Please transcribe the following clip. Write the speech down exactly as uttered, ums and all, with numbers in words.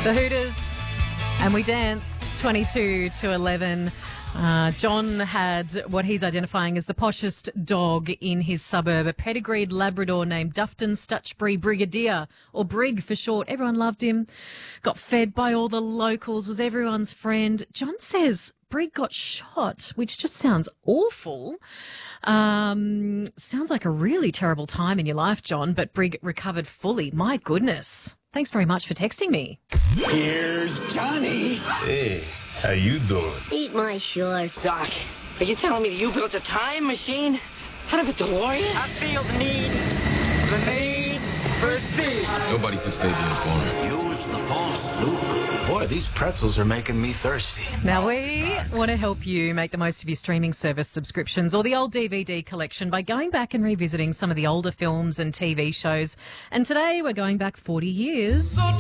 The Hooters, and we danced twenty-two to eleven. Uh, John had what he's identifying as the poshest dog in his suburb, a pedigreed Labrador named Dufton Stutchbury Brigadier, or Brig for short. Everyone loved him, got fed by all the locals, was everyone's friend. John says Brig got shot, which just sounds awful. Um, sounds like a really terrible time in your life, John, but Brig recovered fully. My goodness. Thanks very much for texting me. Here's Johnny. Hey, how you doing? Eat my shorts. Doc, are you telling me that you built a time machine out of a DeLorean? I feel the need, the need for speed. Nobody puts baby in a corner. Use the force, Luke. Boy, these pretzels are making me thirsty. Now, we want to help you make the most of your streaming service subscriptions or the old D V D collection by going back and revisiting some of the older films and T V shows. And today we're going back forty years.